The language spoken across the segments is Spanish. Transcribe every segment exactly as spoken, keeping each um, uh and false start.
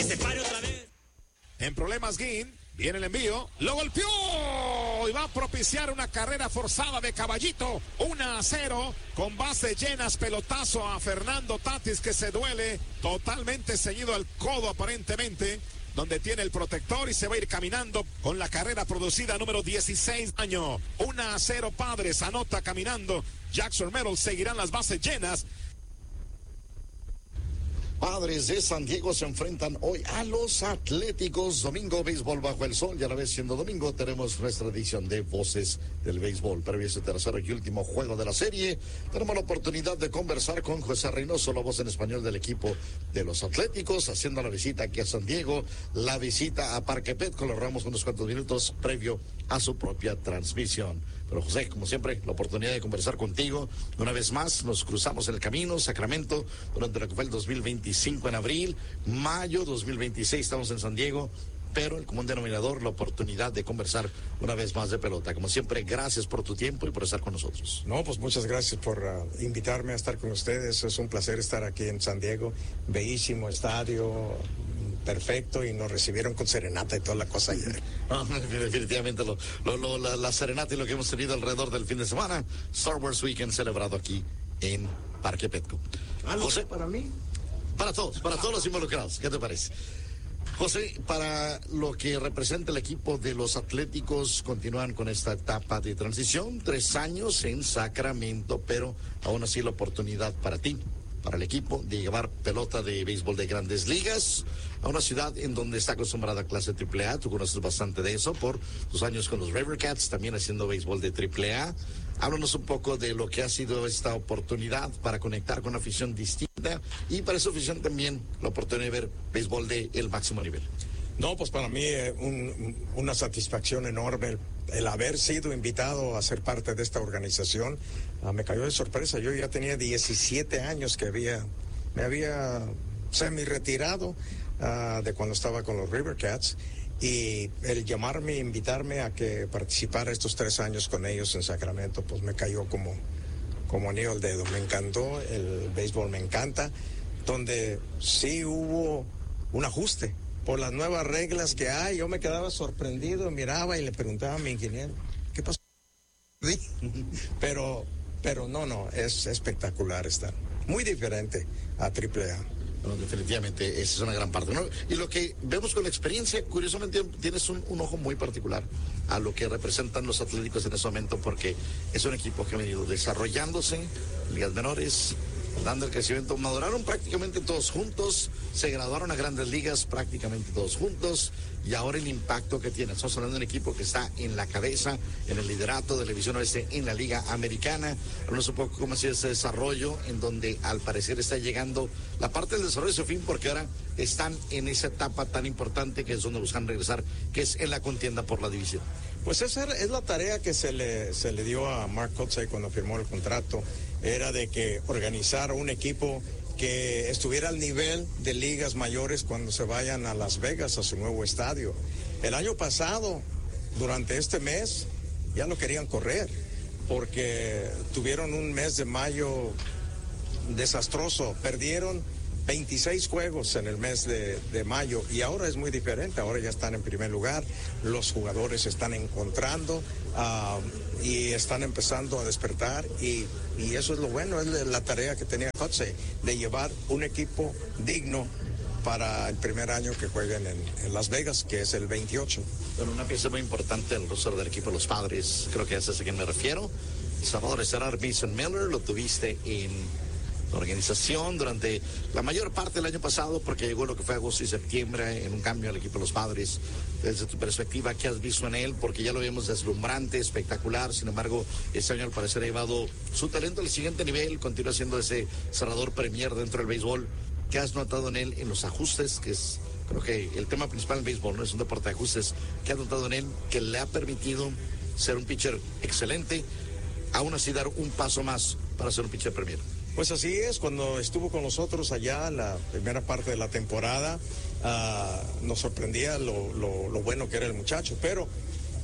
se pare otra vez. En problemas Guin, viene el envío, lo golpeó y va a propiciar una carrera forzada de Caballito, uno a cero, con bases llenas, pelotazo a Fernando Tatis que se duele, totalmente ceñido al codo aparentemente, donde tiene el protector y se va a ir caminando con la carrera producida número dieciséis año, uno a cero Padres, anota caminando, Jackson Merrill, seguirán las bases llenas. Padres de San Diego se enfrentan hoy a los Atléticos. Domingo, béisbol bajo el sol. Y a la vez siendo domingo, tenemos nuestra edición de Voces del Béisbol. Previo a ese tercer y último juego de la serie, tenemos la oportunidad de conversar con José Reynoso, la voz en español del equipo de los Atléticos, haciendo la visita aquí a San Diego, la visita a Parque Petco. Lo robamos unos cuantos minutos previo a su propia transmisión. Pero José, como siempre, la oportunidad de conversar contigo. Una vez más, nos cruzamos en el camino, Sacramento, durante lo que fue el dos mil veinticinco en abril, mayo dos mil veintiséis, estamos en San Diego, pero el común denominador, la oportunidad de conversar una vez más de pelota. Como siempre, gracias por tu tiempo y por estar con nosotros. No, pues muchas gracias por uh, invitarme a estar con ustedes. Es un placer estar aquí en San Diego. Bellísimo estadio, perfecto, y nos recibieron con serenata y toda la cosa ayer. No, definitivamente lo, lo, lo, la, la serenata y lo que hemos tenido alrededor del fin de semana, Star Wars Weekend celebrado aquí en Parque Petco. Ah, José, para mí. Para todos, para todos los involucrados. ¿Qué te parece? José, para lo que representa el equipo de los Atléticos, continúan con esta etapa de transición, tres años en Sacramento, pero aún así la oportunidad para ti, para el equipo, de llevar pelota de béisbol de grandes ligas a una ciudad en donde está acostumbrada a clase triple A. Tú conoces bastante de eso por tus años con los Rivercats, también haciendo béisbol de triple A. Háblanos un poco de lo que ha sido esta oportunidad para conectar con una afición distinta y para esa afición también la oportunidad de ver béisbol de el máximo nivel. No, pues para mí eh, un, una satisfacción enorme el, el haber sido invitado a ser parte de esta organización. Uh, me cayó de sorpresa. Yo ya tenía diecisiete años que había, me había semi-retirado uh, de cuando estaba con los Rivercats. Y el llamarme, invitarme a que participara estos tres años con ellos en Sacramento, pues me cayó como, como anillo al dedo. Me encantó, el béisbol me encanta, donde sí hubo un ajuste por las nuevas reglas que hay. Yo me quedaba sorprendido, miraba y le preguntaba a mi ingeniero, ¿qué pasó? Pero, pero no, no, es espectacular estar. Muy diferente a triple A. Bueno, definitivamente, esa es una gran parte, ¿no? Y lo que vemos con la experiencia, curiosamente tienes un, un ojo muy particular a lo que representan los Atléticos en ese momento, porque es un equipo que ha venido desarrollándose, ligas menores, dando el crecimiento, maduraron prácticamente todos juntos, se graduaron a grandes ligas prácticamente todos juntos, y ahora el impacto que tiene. Estamos hablando de un equipo que está en la cabeza, en el liderato de la división oeste en la Liga Americana. Hablamos un poco cómo ha sido ese desarrollo, en donde al parecer está llegando la parte del desarrollo de su fin, porque ahora están en esa etapa tan importante que es donde buscan regresar, que es en la contienda por la división. Pues esa es la tarea que se le, se le dio a Mark Kotsay cuando firmó el contrato, era de que organizara un equipo que estuviera al nivel de ligas mayores cuando se vayan a Las Vegas, a su nuevo estadio. El año pasado, durante este mes, ya lo querían correr, porque tuvieron un mes de mayo desastroso, perdieron veintiséis juegos en el mes de, de mayo, y ahora es muy diferente. Ahora ya están en primer lugar, los jugadores se están encontrando uh, y están empezando a despertar, y, y eso es lo bueno, es la tarea que tenía Kotsay, de llevar un equipo digno para el primer año que jueguen en, en Las Vegas, que es el veintiocho. Bueno, una pieza muy importante del roster del equipo de los Padres, creo que ese es a quien me refiero. Salvador Estelar, Mason Miller, lo tuviste en la organización durante la mayor parte del año pasado, porque llegó lo que fue agosto y septiembre en un cambio al equipo de los Padres. Desde tu perspectiva, ¿qué has visto en él? Porque ya lo vimos deslumbrante, espectacular. Sin embargo, este año al parecer ha llevado su talento al siguiente nivel, continúa siendo ese cerrador premier dentro del béisbol. ¿Qué has notado en él en los ajustes? Que es, creo que el tema principal del béisbol, ¿no? Es un deporte de ajustes. ¿Qué has notado en él que le ha permitido ser un pitcher excelente, aún así dar un paso más para ser un pitcher premier? Pues así es, cuando estuvo con nosotros allá la primera parte de la temporada, uh, nos sorprendía lo, lo, lo bueno que era el muchacho, pero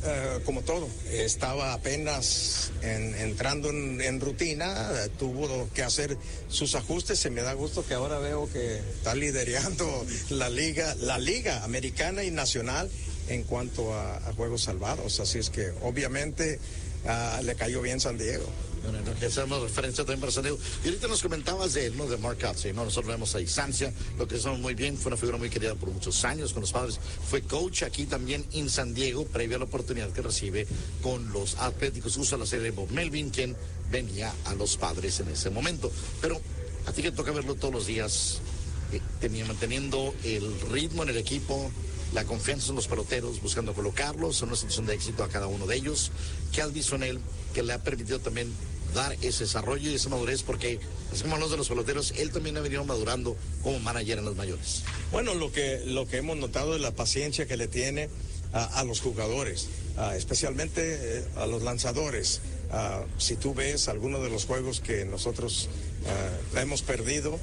uh, como todo, estaba apenas en, entrando en, en rutina, uh, tuvo que hacer sus ajustes. Y me da gusto que ahora veo que está liderando la liga, la liga americana y nacional en cuanto a, a juegos salvados. Así es que obviamente uh, le cayó bien San Diego. Bueno, no, que hacemos referencia también para San Diego. Y ahorita nos comentabas de él, ¿no? De Mark Kotsay, ¿no? Nosotros lo vemos a distancia, lo que sabemos muy bien, fue una figura muy querida por muchos años con los Padres. Fue coach aquí también en San Diego, previo a la oportunidad que recibe con los Atléticos. Usa la serie de Bob Melvin, quien venía a los Padres en ese momento. Pero a ti que toca verlo todos los días, eh, tenía, manteniendo el ritmo en el equipo, la confianza en los peloteros, buscando colocarlos, en una situación de éxito a cada uno de ellos. ¿Qué has visto en él que le ha permitido también dar ese desarrollo y esa madurez? Porque, así como los de los peloteros, él también ha venido madurando como manager en los mayores. Bueno, lo que, lo que hemos notado es la paciencia que le tiene a, a los jugadores, a, especialmente eh, a los lanzadores. Uh, si tú ves algunos de los juegos que nosotros uh, hemos perdido,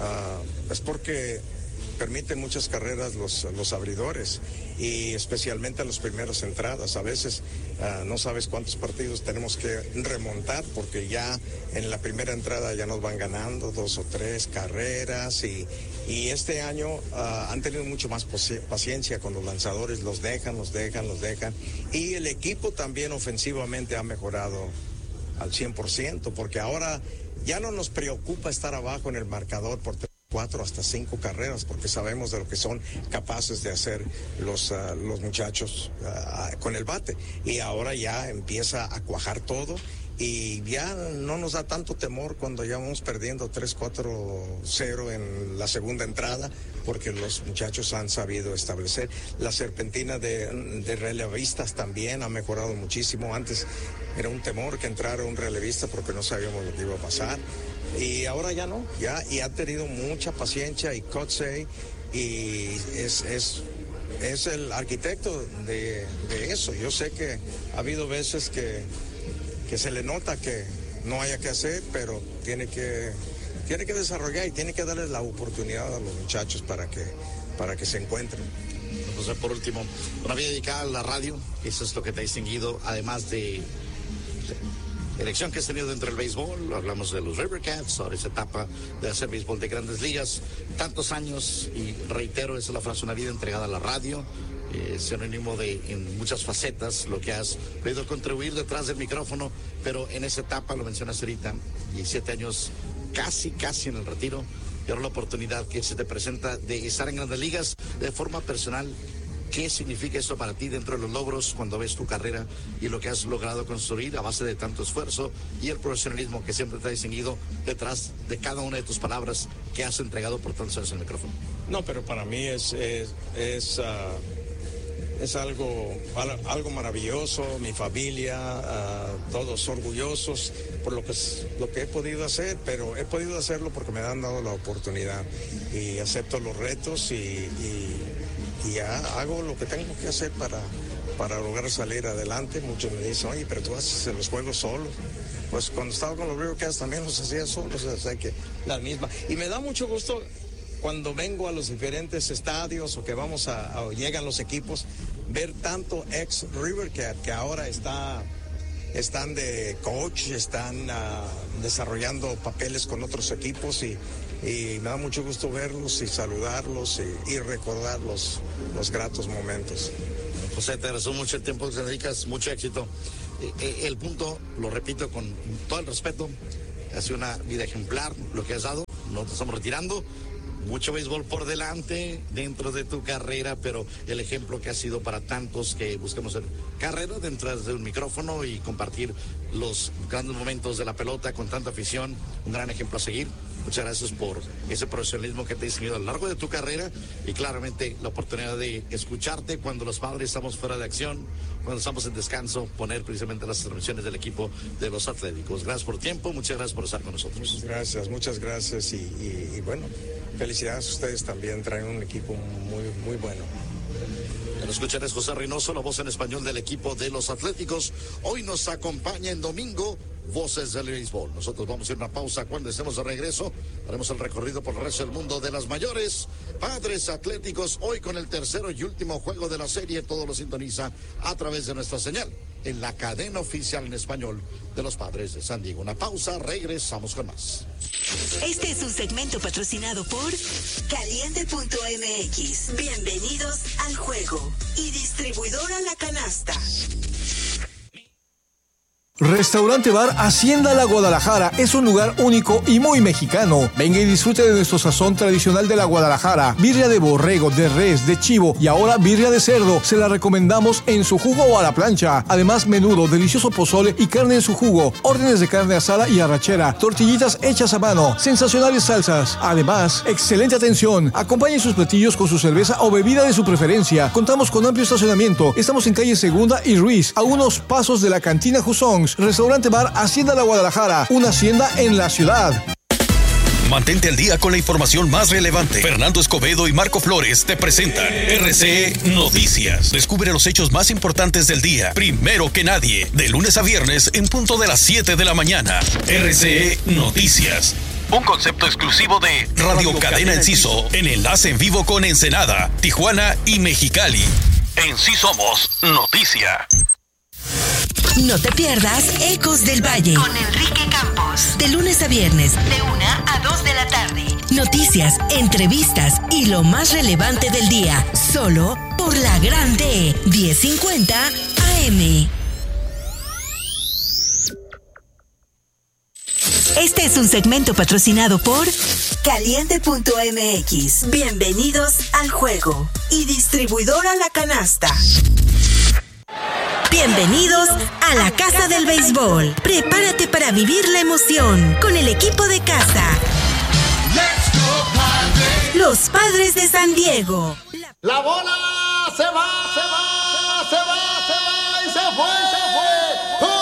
uh, es porque permiten muchas carreras los, los abridores y especialmente a las primeras entradas. A veces uh, no sabes cuántos partidos tenemos que remontar porque ya en la primera entrada ya nos van ganando dos o tres carreras y, y este año uh, han tenido mucho más paciencia con los lanzadores, los dejan, los dejan, los dejan y el equipo también ofensivamente ha mejorado al cien por ciento porque ahora ya no nos preocupa estar abajo en el marcador por cuatro hasta cinco carreras, porque sabemos de lo que son capaces de hacer los, uh, los muchachos uh, con el bate. Y ahora ya empieza a cuajar todo y ya no nos da tanto temor cuando ya vamos perdiendo tres cuatro cero en la segunda entrada, porque los muchachos han sabido establecer. La serpentina de, de relevistas también ha mejorado muchísimo. Antes era un temor que entrara un relevista porque no sabíamos lo que iba a pasar. Y ahora ya no, ya, y ha tenido mucha paciencia y Kotsay y es, es, es el arquitecto de, de eso. Yo sé que ha habido veces que, que se le nota que no haya que hacer, pero tiene que, tiene que desarrollar y tiene que darles la oportunidad a los muchachos para que, para que se encuentren. Entonces, por último, una vida dedicada a la radio, eso es lo que te ha distinguido, además de elección que has tenido dentro del béisbol. Hablamos de los River Cats, ahora esa etapa de hacer béisbol de grandes ligas, tantos años, y reitero, esa es la frase, una vida entregada a la radio, eh, sinónimo de en muchas facetas lo que has podido contribuir detrás del micrófono, pero en esa etapa, lo mencionas ahorita, diecisiete años casi, casi en el retiro, y ahora la oportunidad que se te presenta de estar en grandes ligas de forma personal. ¿Qué significa esto para ti dentro de los logros cuando ves tu carrera y lo que has logrado construir a base de tanto esfuerzo y el profesionalismo que siempre te ha distinguido detrás de cada una de tus palabras que has entregado por tantos años en el micrófono? No, pero para mí es, es, es, uh, es algo, algo maravilloso, mi familia, uh, todos orgullosos por lo que, lo que he podido hacer, pero he podido hacerlo porque me han dado la oportunidad y acepto los retos y... y y ya hago lo que tengo que hacer para, para lograr salir adelante. Muchos me dicen, oye, pero tú haces los juegos solo. Pues cuando estaba con los River Cats también los hacía solos, o sea que la misma. Y me da mucho gusto cuando vengo a los diferentes estadios o que vamos a, a o llegan los equipos, ver tanto ex River Cat que ahora está, están de coach, están uh, desarrollando papeles con otros equipos y Y me da mucho gusto verlos y saludarlos y, y recordar los, los gratos momentos. José, te agradezco mucho el tiempo que te dedicas, mucho éxito. Eh, el punto, lo repito con todo el respeto, ha sido una vida ejemplar lo que has dado, no te estamos retirando. Mucho béisbol por delante dentro de tu carrera, pero el ejemplo que ha sido para tantos que buscamos hacer carrera dentro de un micrófono y compartir los grandes momentos de la pelota con tanta afición, un gran ejemplo a seguir. Muchas gracias por ese profesionalismo que te has tenido a lo largo de tu carrera y claramente la oportunidad de escucharte cuando los Padres estamos fuera de acción, cuando estamos en descanso, poner precisamente las transmisiones del equipo de los Atléticos. Gracias por el tiempo, muchas gracias por estar con nosotros. Muchas gracias, muchas gracias y, y, y bueno, felicidades a ustedes también, traen un equipo muy, muy bueno. Lo escuchan, es José Reynoso, la voz en español del equipo de los Atléticos. Hoy nos acompaña en domingo Voces del Béisbol. Nosotros vamos a ir a una pausa. Cuando estemos de regreso, haremos el recorrido por el resto del mundo de las mayores. Padres Atléticos, hoy con el tercero y último juego de la serie. Todo lo sintoniza a través de nuestra señal en la cadena oficial en español de los Padres de San Diego. Una pausa, regresamos con más. Este es un segmento patrocinado por Caliente punto M X. Bienvenidos al juego. Y distribuidora La Canasta. Restaurante Bar Hacienda La Guadalajara es un lugar único y muy mexicano. Venga y disfrute de nuestro sazón tradicional de la Guadalajara. Birria de borrego, de res, de chivo y ahora birria de cerdo. Se la recomendamos en su jugo o a la plancha. Además, menudo, delicioso pozole y carne en su jugo. Órdenes de carne asada y arrachera. Tortillitas hechas a mano. Sensacionales salsas. Además, excelente atención. Acompañe sus platillos con su cerveza o bebida de su preferencia. Contamos con amplio estacionamiento. Estamos en calle Segunda y Ruiz, a unos pasos de la cantina Jusón. Restaurante Bar Hacienda La Guadalajara, una hacienda en la ciudad. Mantente al día con la información más relevante. Fernando Escobedo y Marco Flores te presentan R C E Noticias. Descubre los hechos más importantes del día, primero que nadie, de lunes a viernes en punto de las siete de la mañana. R C E Noticias. Un concepto exclusivo de Radio, Radio Cadena Enciso, en enlace en vivo con Ensenada, Tijuana y Mexicali. En sí somos noticia. No te pierdas Ecos del Valle con Enrique Campos. De lunes a viernes, de una a dos de la tarde. Noticias, entrevistas y lo más relevante del día. Solo por la Grande diez cincuenta A M. Este es un segmento patrocinado por Caliente punto M X. Bienvenidos al juego. Y distribuidora La Canasta. Bienvenidos a la Casa del Béisbol. Prepárate para vivir la emoción con el equipo de casa. Los Padres de San Diego. La bola se va, se va, se va, se va y se fue, se fue.